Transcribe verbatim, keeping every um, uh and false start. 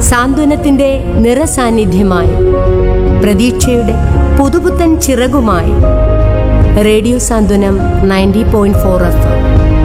സാന്ത്വനത്തിന്റെ നിറസാന്നിധ്യമായി, പ്രതീക്ഷയുടെ പുതുപുത്തൻ ചിറകുമായി റേഡിയോ സാന്ത്വനം ninety point four F M.